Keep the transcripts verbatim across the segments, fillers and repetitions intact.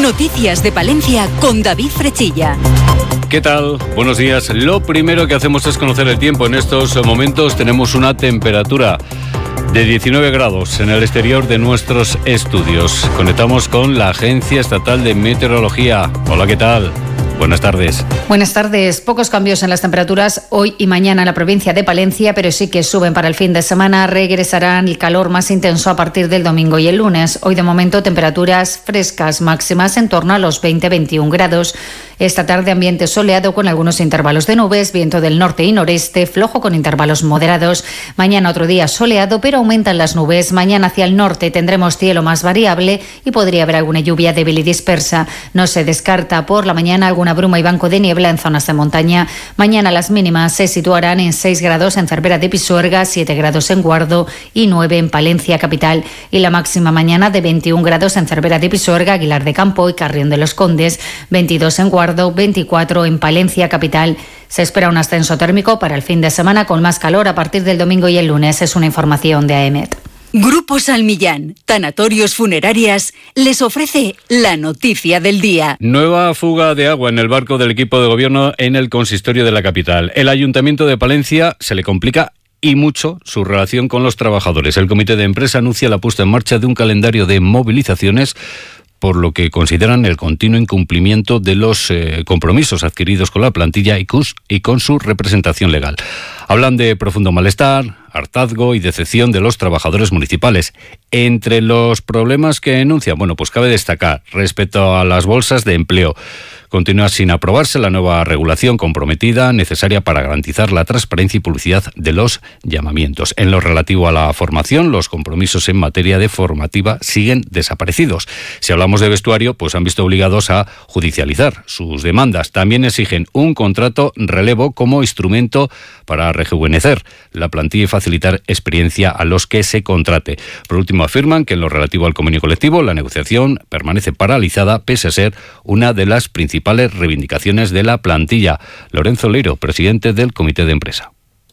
Noticias de Palencia con David Frechilla. ¿Qué tal? Buenos días. Lo primero que hacemos es conocer el tiempo. En estos momentos tenemos una temperatura de diecinueve grados en el exterior de nuestros estudios. Conectamos con la Agencia Estatal de Meteorología. Hola, ¿qué tal? Buenas tardes. Buenas tardes. Pocos cambios en las temperaturas hoy y mañana en la provincia de Palencia, pero sí que suben para el fin de semana. Regresarán el calor más intenso a partir del domingo y el lunes. Hoy de momento temperaturas frescas máximas en torno a los veinte a veintiún grados. Esta tarde ambiente soleado con algunos intervalos de nubes, viento del norte y noreste, flojo con intervalos moderados. Mañana otro día soleado, pero aumentan las nubes. Mañana hacia el norte tendremos cielo más variable y podría haber alguna lluvia débil y dispersa. No se descarta por la mañana alguna bruma y banco de niebla en zonas de montaña. Mañana las mínimas se situarán en seis grados en Cervera de Pisuerga, siete grados en Guardo y nueve en Palencia capital. Y la máxima mañana de veintiún grados en Cervera de Pisuerga, Aguilar de Campo y Carrión de los Condes, veintidós en Guardo, veinticuatro en Palencia capital. Se espera un ascenso térmico para el fin de semana con más calor a partir del domingo y el lunes. Es una información de A E M E T. Grupo Salmillán, Tanatorios Funerarias, les ofrece la noticia del día. Nueva fuga de agua en el barco del equipo de gobierno en el consistorio de la capital. El Ayuntamiento de Palencia se le complica y mucho su relación con los trabajadores. El comité de empresa anuncia la puesta en marcha de un calendario de movilizaciones por lo que consideran el continuo incumplimiento de los eh, compromisos adquiridos con la plantilla y, cus, y con su representación legal. Hablan de profundo malestar, hartazgo y decepción de los trabajadores municipales. Entre los problemas que enuncian, bueno, pues cabe destacar respecto a las bolsas de empleo. Continúa sin aprobarse la nueva regulación comprometida necesaria para garantizar la transparencia y publicidad de los llamamientos. En lo relativo a la formación, los compromisos en materia de formativa siguen desaparecidos. Si hablamos de vestuario, pues han visto obligados a judicializar sus demandas. También exigen un contrato relevo como instrumento para rejuvenecer la plantilla y facilitar experiencia a los que se contrate. Por último, afirman que en lo relativo al convenio colectivo, la negociación permanece paralizada pese a ser una de las principales reivindicaciones de la plantilla. Lorenzo Leiro, presidente del comité de empresa.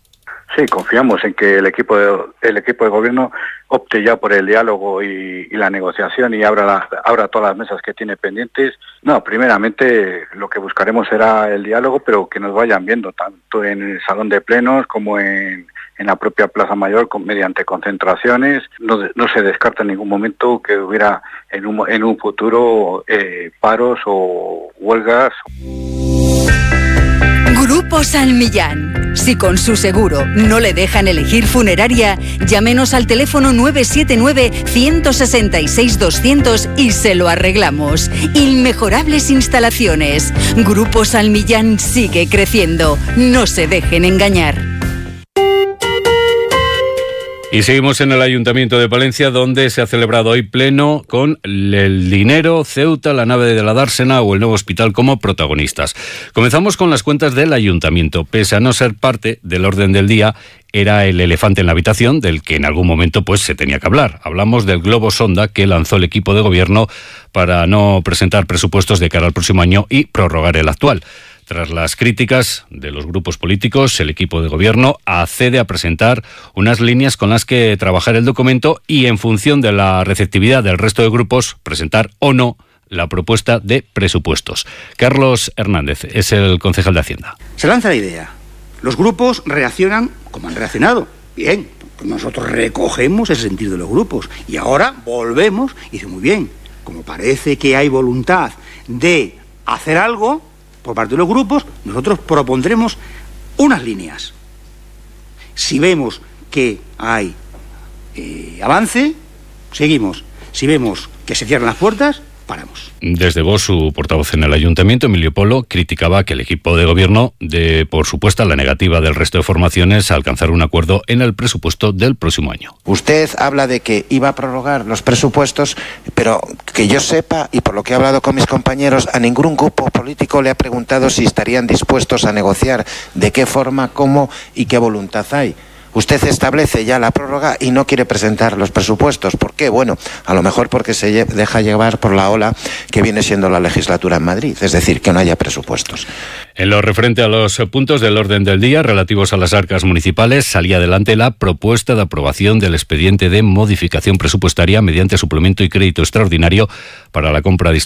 Sí, confiamos en que el equipo de, el equipo de gobierno opte ya por el diálogo y, y la negociación y abra, la, abra todas las mesas que tiene pendientes. No, primeramente lo que buscaremos será el diálogo, pero que nos vayan viendo tanto en el salón de plenos como en, en la propia Plaza Mayor con, mediante concentraciones. No, no se descarta en ningún momento que hubiera en un, en un futuro eh, paros o huelgas. Grupo Salmillán. Si con su seguro no le dejan elegir funeraria, llámenos al teléfono nueve siete nueve, uno seis seis, doscientos y se lo arreglamos. Inmejorables instalaciones. Grupo Salmillán sigue creciendo. No se dejen engañar. Y seguimos en el Ayuntamiento de Palencia, donde se ha celebrado hoy pleno con el dinero, Ceuta, la nave de la Dársena o el nuevo hospital como protagonistas. Comenzamos con las cuentas del Ayuntamiento. Pese a no ser parte del orden del día, era el elefante en la habitación del que en algún momento pues se tenía que hablar. Hablamos del globo sonda que lanzó el equipo de gobierno para no presentar presupuestos de cara al próximo año y prorrogar el actual. Tras las críticas de los grupos políticos, el equipo de gobierno accede a presentar unas líneas con las que trabajar el documento y, en función de la receptividad del resto de grupos, presentar o no la propuesta de presupuestos. Carlos Hernández es el concejal de Hacienda. Se lanza la idea. Los grupos reaccionan como han reaccionado. Bien, pues nosotros recogemos el sentir de los grupos. Y ahora volvemos y dice, muy bien, como parece que hay voluntad de hacer algo por parte de los grupos, nosotros propondremos unas líneas. Si vemos que hay eh, avance, seguimos. Si vemos que se cierran las puertas, paramos. Desde Vox, su portavoz en el Ayuntamiento, Emilio Polo, criticaba que el equipo de gobierno dé por supuesta la negativa del resto de formaciones a alcanzar un acuerdo en el presupuesto del próximo año. Usted habla de que iba a prorrogar los presupuestos, pero que yo sepa, y por lo que he hablado con mis compañeros, a ningún grupo político le ha preguntado si estarían dispuestos a negociar, de qué forma, cómo y qué voluntad hay. Usted establece ya la prórroga y no quiere presentar los presupuestos. ¿Por qué? Bueno, a lo mejor porque se deja llevar por la ola que viene siendo la legislatura en Madrid, es decir, que no haya presupuestos. En lo referente a los puntos del orden del día relativos a las arcas municipales, salía adelante la propuesta de aprobación del expediente de modificación presupuestaria mediante suplemento y crédito extraordinario para la compra de